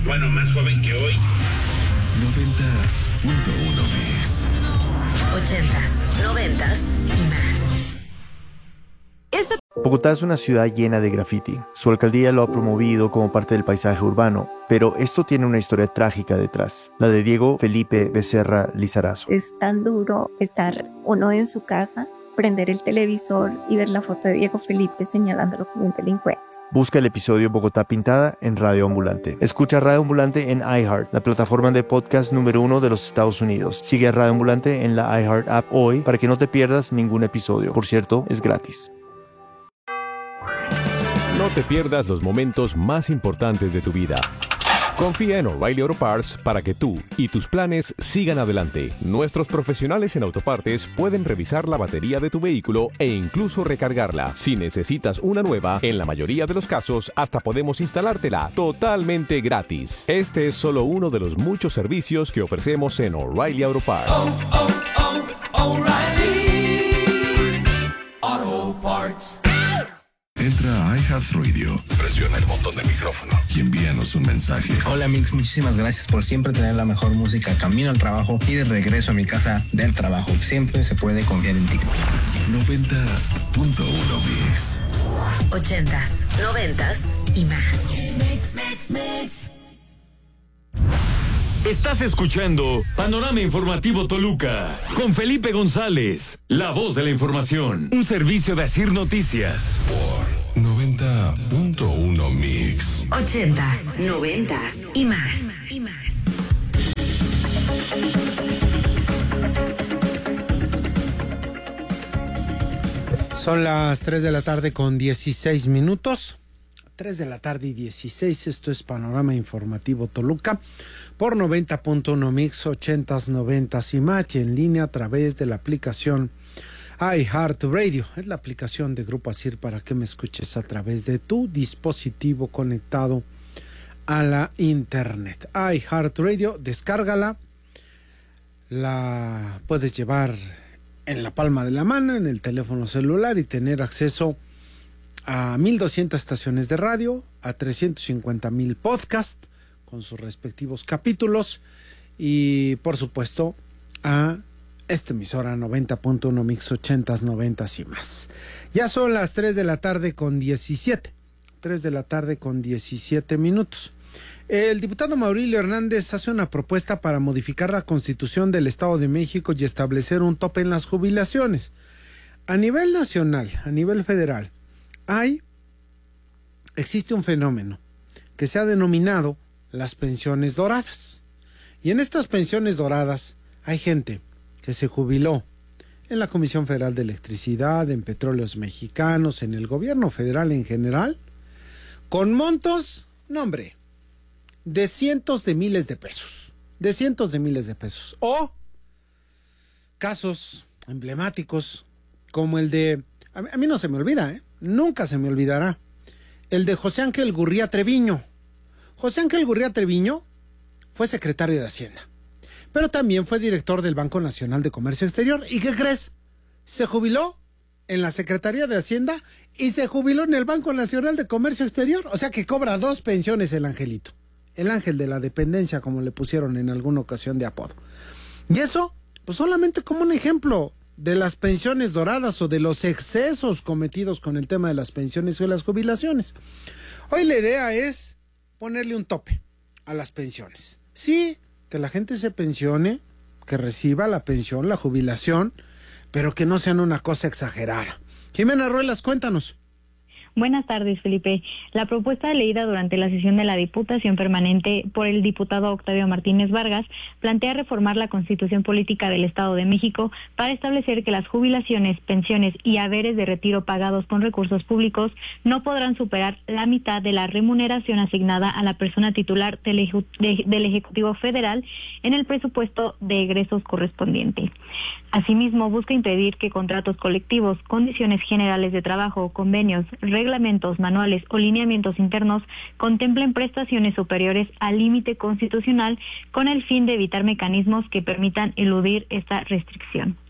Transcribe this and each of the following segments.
Bueno, más joven que hoy. 90.1 Mix. 80s, 90s y más. Bogotá es una ciudad llena de graffiti. Su alcaldía lo ha promovido como parte del paisaje urbano, pero esto tiene una historia trágica detrás, la de Diego Felipe Becerra Lizarazo. Es tan duro estar uno en su casa, prender el televisor y ver la foto de Diego Felipe señalándolo como un delincuente. Busca el episodio Bogotá Pintada en Radio Ambulante. Escucha Radio Ambulante en iHeart, la plataforma de podcast número 1 de los Estados Unidos. Sigue a Radio Ambulante en la iHeart app hoy para que no te pierdas ningún episodio. Por cierto, es gratis. No te pierdas los momentos más importantes de tu vida. Confía en O'Reilly Auto Parts para que tú y tus planes sigan adelante. Nuestros profesionales en autopartes pueden revisar la batería de tu vehículo e incluso recargarla. Si necesitas una nueva, en la mayoría de los casos hasta podemos instalártela totalmente gratis. Este es solo uno de los muchos servicios que ofrecemos en O'Reilly Auto Parts. O'Reilly Auto Parts. Entra a iHeartRadio, presiona el botón de micrófono y envíanos un mensaje. Hola Mix, muchísimas gracias por siempre tener la mejor música camino al trabajo y de regreso a mi casa del trabajo. Siempre se puede confiar en ti. 90.1 Mix. 80s, 90s y más. Mix. Estás escuchando Panorama Informativo Toluca con Felipe González, la voz de la información. Un servicio de Asir Noticias. Por 90.1 Mix. 80s, 90s y más. Son las 3 de la tarde con 16 minutos. 3 de la tarde y 16. Esto es Panorama Informativo Toluca por 90.1 Mix, 80s, 90s y más, y en línea a través de la aplicación iHeartRadio. Es la aplicación de Grupo Asir para que me escuches a través de tu dispositivo conectado a la internet. iHeartRadio, descárgala. La puedes llevar en la palma de la mano, en el teléfono celular, y tener acceso a 1,200 estaciones de radio, a 350,000 podcasts con sus respectivos capítulos y, por supuesto, a esta emisora 90.1 Mix, 80s, 90s y más. Ya son las 3 de la tarde con 17. 3 de la tarde con 17 minutos. El diputado Maurilio Hernández hace una propuesta para modificar la Constitución del Estado de México y establecer un tope en las jubilaciones. A nivel nacional, a nivel federal, existe un fenómeno que se ha denominado las pensiones doradas. Y en estas pensiones doradas hay gente que se jubiló en la Comisión Federal de Electricidad, en Petróleos Mexicanos, en el gobierno federal en general, con montos, de cientos de miles de pesos. De cientos de miles de pesos. O casos emblemáticos como el de, a mí no se me olvida, nunca se me olvidará, el de José Ángel Gurría Treviño. José Ángel Gurría Treviño fue secretario de Hacienda, pero también fue director del Banco Nacional de Comercio Exterior. ¿Y qué crees? Se jubiló en la Secretaría de Hacienda y se jubiló en el Banco Nacional de Comercio Exterior. O sea que cobra 2 pensiones el angelito. El ángel de la dependencia, como le pusieron en alguna ocasión de apodo. Y eso, pues solamente como un ejemplo de las pensiones doradas o de los excesos cometidos con el tema de las pensiones o las jubilaciones. Hoy la idea es ponerle un tope a las pensiones. Sí, que la gente se pensione, que reciba la pensión, la jubilación, pero que no sean una cosa exagerada. Jimena Ruelas, cuéntanos. Buenas tardes, Felipe. La propuesta leída durante la sesión de la Diputación Permanente por el diputado Octavio Martínez Vargas plantea reformar la Constitución Política del Estado de México para establecer que las jubilaciones, pensiones y haberes de retiro pagados con recursos públicos no podrán superar la mitad de la remuneración asignada a la persona titular del Ejecutivo Federal en el presupuesto de egresos correspondiente. Asimismo, busca impedir que contratos colectivos, condiciones generales de trabajo, convenios, reglamentos, manuales o lineamientos internos contemplen prestaciones superiores al límite constitucional con el fin de evitar mecanismos que permitan eludir esta restricción.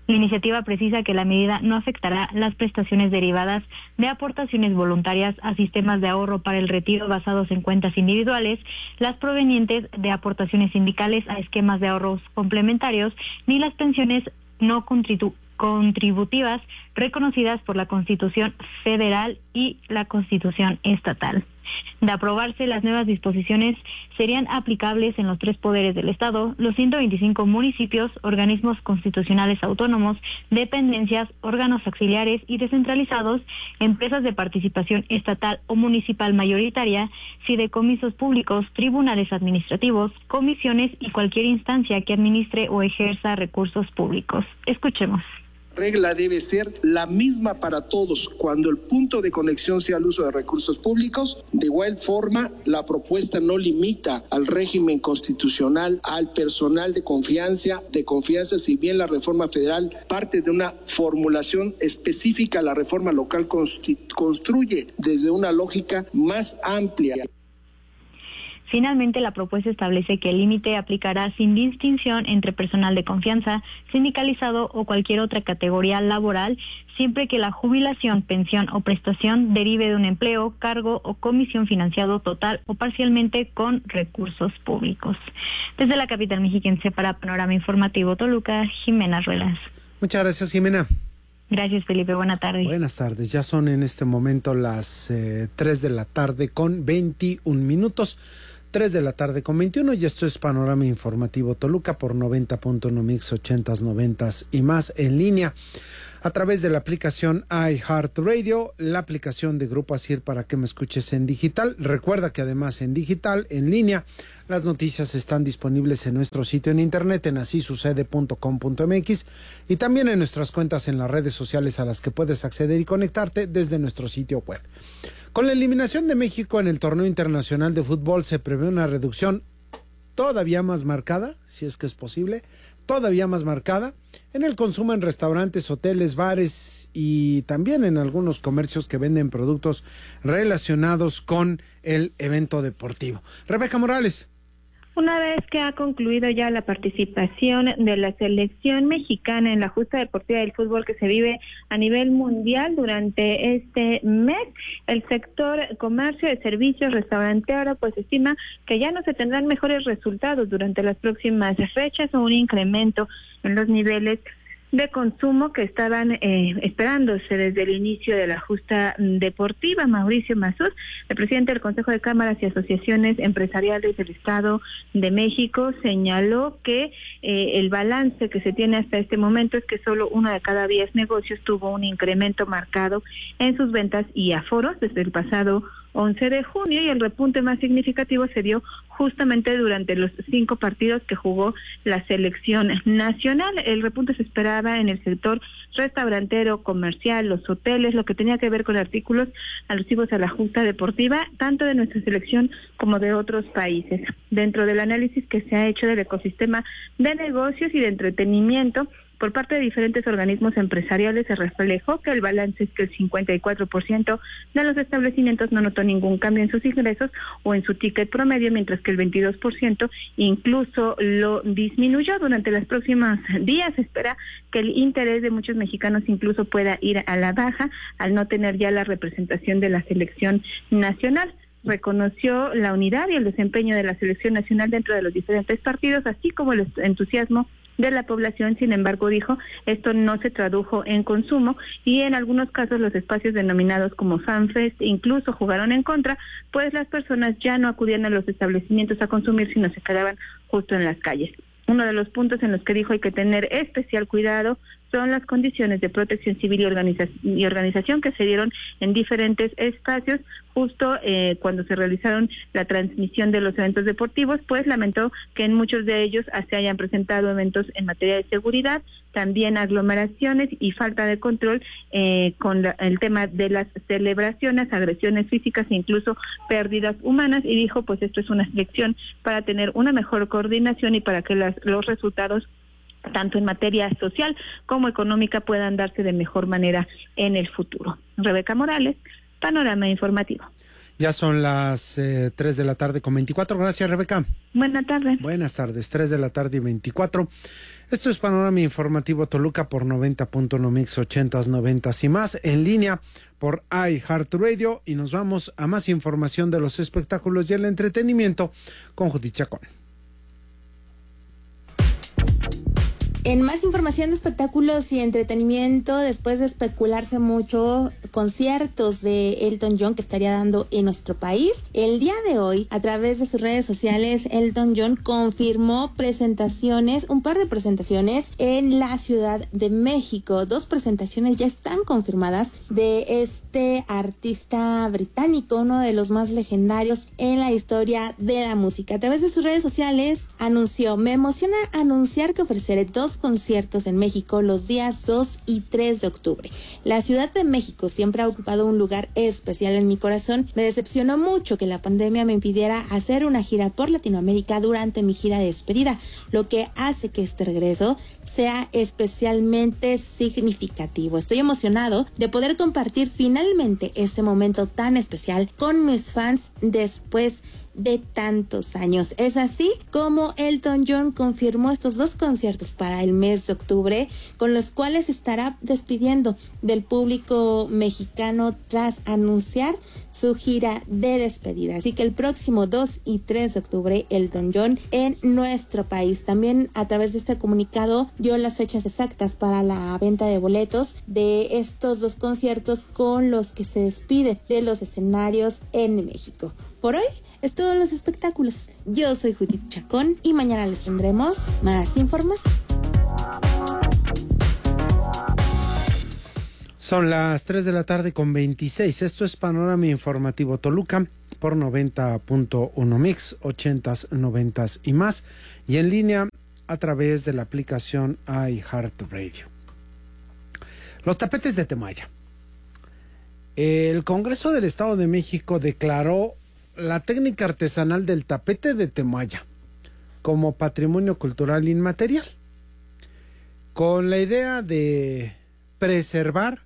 La iniciativa precisa que la medida no afectará las prestaciones derivadas de aportaciones voluntarias a sistemas de ahorro para el retiro basados en cuentas individuales, las provenientes de aportaciones sindicales a esquemas de ahorros complementarios, ni las pensiones no contributivas reconocidas por la Constitución Federal y la Constitución Estatal. De aprobarse, las nuevas disposiciones serían aplicables en los 3 poderes del Estado, los 125 municipios, organismos constitucionales autónomos, dependencias, órganos auxiliares y descentralizados, empresas de participación estatal o municipal mayoritaria, fideicomisos públicos, tribunales administrativos, comisiones y cualquier instancia que administre o ejerza recursos públicos. Escuchemos. Regla debe ser la misma para todos cuando el punto de conexión sea el uso de recursos públicos. De igual forma, la propuesta no limita al régimen constitucional al personal de confianza, si bien la reforma federal parte de una formulación específica, la reforma local construye desde una lógica más amplia. Finalmente, la propuesta establece que el límite aplicará sin distinción entre personal de confianza, sindicalizado o cualquier otra categoría laboral, siempre que la jubilación, pensión o prestación derive de un empleo, cargo o comisión financiado total o parcialmente con recursos públicos. Desde la capital mexiquense para Panorama Informativo Toluca, Jimena Ruelas. Muchas gracias, Jimena. Gracias, Felipe. Buenas tardes. Buenas tardes. Ya son en este momento las 3 de la tarde con 21 minutos. 3 de la tarde con 21 y esto es Panorama Informativo Toluca por 90.1 Mix 80s, 90s y más en línea a través de la aplicación iHeartRadio, la aplicación de Grupo ASIR para que me escuches en digital. Recuerda que además en digital, en línea, las noticias están disponibles en nuestro sitio en internet en asisucede.com.mx y también en nuestras cuentas en las redes sociales a las que puedes acceder y conectarte desde nuestro sitio web. Con la eliminación de México en el torneo internacional de fútbol se prevé una reducción todavía más marcada, si es que es posible, todavía más marcada en el consumo en restaurantes, hoteles, bares y también en algunos comercios que venden productos relacionados con el evento deportivo. Rebeca Morales. Una vez que ha concluido ya la participación de la selección mexicana en la justa deportiva del fútbol que se vive a nivel mundial durante este mes, el sector comercio de servicios restaurantero pues estima que ya no se tendrán mejores resultados durante las próximas fechas o un incremento en los niveles de consumo que estaban esperándose desde el inicio de la justa deportiva. Mauricio Mazuz, el presidente del Consejo de Cámaras y Asociaciones Empresariales del Estado de México, señaló que el balance que se tiene hasta este momento es que solo 1 de cada 10 negocios tuvo un incremento marcado en sus ventas y aforos desde el pasado 11 de junio y el repunte más significativo se dio justamente durante los 5 partidos que jugó la selección nacional. El repunte se esperaba en el sector restaurantero, comercial, los hoteles, lo que tenía que ver con artículos alusivos a la justa deportiva, tanto de nuestra selección como de otros países. Dentro del análisis que se ha hecho del ecosistema de negocios y de entretenimiento, por parte de diferentes organismos empresariales se reflejó que el balance es que el 54% de los establecimientos no notó ningún cambio en sus ingresos o en su ticket promedio, mientras que el 22% incluso lo disminuyó. Durante los próximos días se espera que el interés de muchos mexicanos incluso pueda ir a la baja al no tener ya la representación de la selección nacional. Reconoció la unidad y el desempeño de la selección nacional dentro de los diferentes partidos, así como el entusiasmo de la población. Sin embargo, dijo, esto no se tradujo en consumo y en algunos casos los espacios denominados como FanFest incluso jugaron en contra, pues las personas ya no acudían a los establecimientos a consumir, sino se quedaban justo en las calles. Uno de los puntos en los que dijo hay que tener especial cuidado son las condiciones de protección civil y organización que se dieron en diferentes espacios justo cuando se realizaron la transmisión de los eventos deportivos, pues lamentó que en muchos de ellos se hayan presentado eventos en materia de seguridad, también aglomeraciones y falta de control con el tema de las celebraciones, agresiones físicas e incluso pérdidas humanas, y dijo pues esto es una lección para tener una mejor coordinación y para que los resultados tanto en materia social como económica puedan darse de mejor manera en el futuro. Rebeca Morales, Panorama Informativo. Ya son las 3 de la tarde con 24. Gracias, Rebeca. Buenas tardes. Buenas tardes, 3 de la tarde y 24. Esto es Panorama Informativo Toluca por 90.1 Mix 80s, 90s y más, en línea por iHeartRadio, y nos vamos a más información de los espectáculos y el entretenimiento con Judith Chacón. En más información de espectáculos y entretenimiento, después de especularse mucho conciertos de Elton John que estaría dando en nuestro país, el día de hoy, a través de sus redes sociales, Elton John confirmó un par de presentaciones en la Ciudad de México. 2 presentaciones ya están confirmadas de este artista británico, uno de los más legendarios en la historia de la música. A través de sus redes sociales anunció: me emociona anunciar que ofreceré 2 conciertos en México los días 2 y 3 de octubre. La Ciudad de México siempre ha ocupado un lugar especial en mi corazón. Me decepcionó mucho que la pandemia me impidiera hacer una gira por Latinoamérica durante mi gira de despedida, lo que hace que este regreso sea especialmente significativo. Estoy emocionado de poder compartir finalmente este momento tan especial con mis fans después de tantos años. Es así como Elton John confirmó estos 2 conciertos para el mes de octubre, con los cuales estará despidiendo del público mexicano tras anunciar su gira de despedida. Así que el próximo 2 y 3 de octubre, Elton John en nuestro país. También a través de este comunicado dio las fechas exactas para la venta de boletos de estos 2 conciertos con los que se despide de los escenarios en México. Por hoy es todo en los espectáculos. Yo soy Judith Chacón y mañana les tendremos más información. Son las 3 de la tarde con 26. Esto es Panorama Informativo Toluca por 90.1 Mix, 80s, 90s y más, y en línea a través de la aplicación iHeartRadio. Los tapetes de Temaya. El Congreso del Estado de México declaró la técnica artesanal del tapete de Temaya como patrimonio cultural inmaterial, con la idea de preservar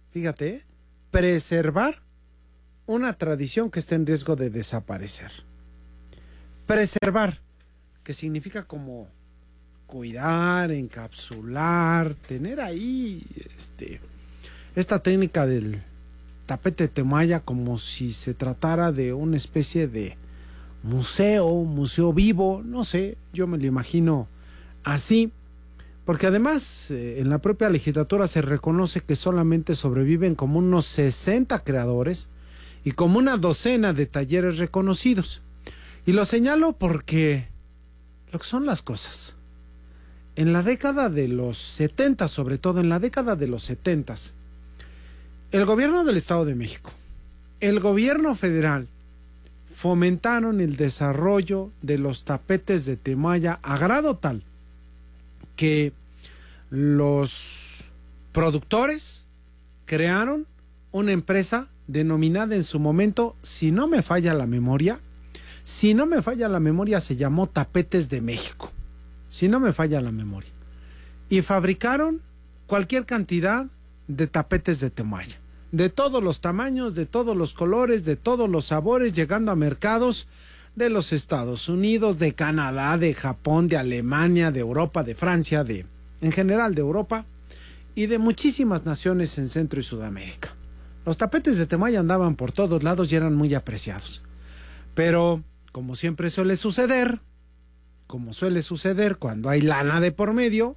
una tradición que está en riesgo de desaparecer. Preservar, que significa como cuidar, encapsular, tener ahí esta técnica del tapete de Temaya como si se tratara de una especie de museo vivo, no sé, yo me lo imagino así, porque además en la propia legislatura se reconoce que solamente sobreviven como unos 60 creadores y como una docena de talleres reconocidos. Y lo señalo porque lo que son las cosas. En la década de los 70, sobre todo en la década de los 70, el gobierno del Estado de México, el gobierno federal, fomentaron el desarrollo de los tapetes de Temaya a grado tal que los productores crearon una empresa denominada en su momento, si no me falla la memoria, se llamó Tapetes de México, si no me falla la memoria, y fabricaron cualquier cantidad de tapetes de Temaya, de todos los tamaños, de todos los colores, de todos los sabores, llegando a mercados de los Estados Unidos, de Canadá, de Japón, de Alemania, de Europa, de Francia, en general de Europa y de muchísimas naciones en Centro y Sudamérica. Los tapetes de Temaya andaban por todos lados y eran muy apreciados. Pero, como siempre suele suceder cuando hay lana de por medio,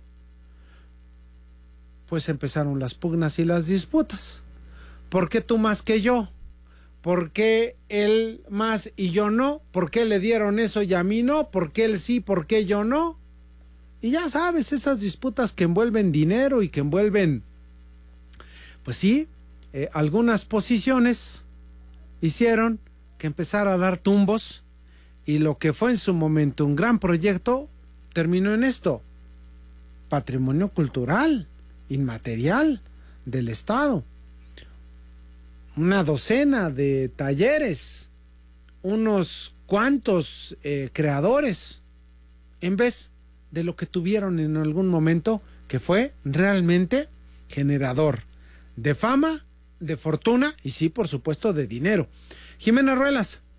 pues empezaron las pugnas y las disputas. ¿Por qué tú más que yo? ¿Por qué él más y yo no? ¿Por qué le dieron eso y a mí no? ¿Por qué él sí, por qué yo no? Y ya sabes, esas disputas que envuelven dinero y que envuelven, pues sí, algunas posiciones hicieron que empezara a dar tumbos, y lo que fue en su momento un gran proyecto terminó en esto: patrimonio cultural inmaterial del Estado. Una docena de talleres, unos cuantos creadores, en vez de lo que tuvieron en algún momento, que fue realmente generador de fama, de fortuna y sí, por supuesto, de dinero. Jimena Ruelas,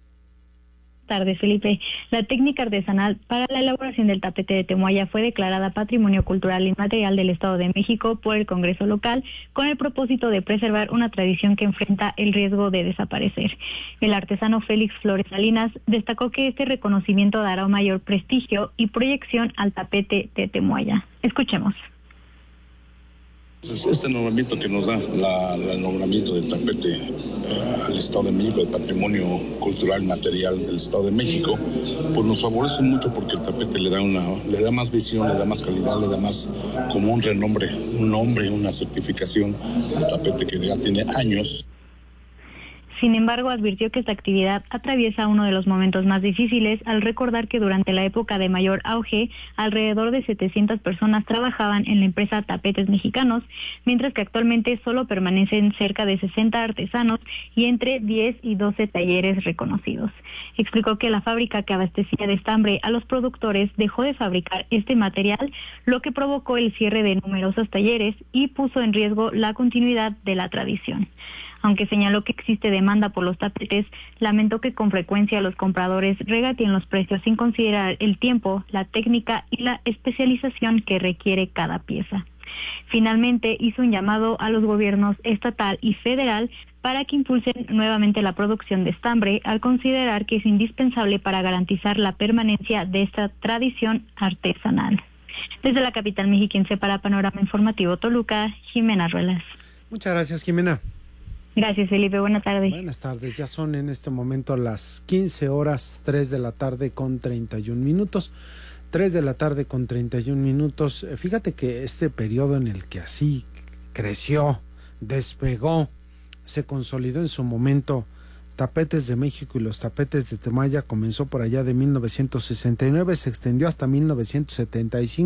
tardes, Felipe. La técnica artesanal para la elaboración del tapete de Temoaya fue declarada Patrimonio Cultural Inmaterial del Estado de México por el Congreso local con el propósito de preservar una tradición que enfrenta el riesgo de desaparecer. El artesano Félix Flores Salinas destacó que este reconocimiento dará un mayor prestigio y proyección al tapete de Temoaya. Escuchemos. Este nombramiento que nos da el nombramiento de tapete al Estado de México, de Patrimonio Cultural Material del Estado de México, pues nos favorece mucho porque el tapete le da más visión, le da más calidad, le da más como un renombre, un nombre, una certificación al tapete que ya tiene años. Sin embargo, advirtió que esta actividad atraviesa uno de los momentos más difíciles al recordar que durante la época de mayor auge, alrededor de 700 personas trabajaban en la empresa Tapetes Mexicanos, mientras que actualmente solo permanecen cerca de 60 artesanos y entre 10 y 12 talleres reconocidos. Explicó que la fábrica que abastecía de estambre a los productores dejó de fabricar este material, lo que provocó el cierre de numerosos talleres y puso en riesgo la continuidad de la tradición. Aunque señaló que existe demanda por los tapetes, lamentó que con frecuencia los compradores regateen los precios sin considerar el tiempo, la técnica y la especialización que requiere cada pieza. Finalmente, hizo un llamado a los gobiernos estatal y federal para que impulsen nuevamente la producción de estambre, al considerar que es indispensable para garantizar la permanencia de esta tradición artesanal. Desde la capital mexiquense para Panorama Informativo Toluca, Jimena Ruelas. Muchas gracias, Jimena. Gracias, Felipe. Buenas tardes. Buenas tardes. Ya son en este momento las 15 horas, 3 de la tarde con 31 minutos. 3 de la tarde con 31 minutos. Fíjate que este periodo en el que así creció, despegó, se consolidó en su momento Tapetes de México y los tapetes de Temoaya comenzó por allá de 1969, se extendió hasta 1975.